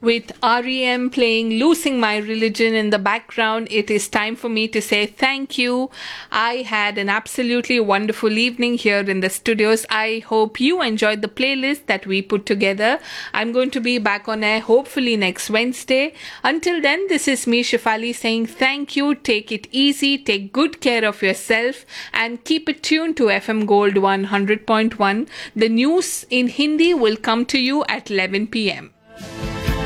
With REM playing Losing My Religion in the background, it is time for me to say thank you. I had an absolutely wonderful evening here in the studios. I hope you enjoyed the playlist that we put together. I'm going to be back on air hopefully next Wednesday. Until then, this is me, Shefali, saying thank you. Take it easy, take good care of yourself, and keep it tuned to FM Gold 100.1. The news in Hindi will come to you at 11 p.m.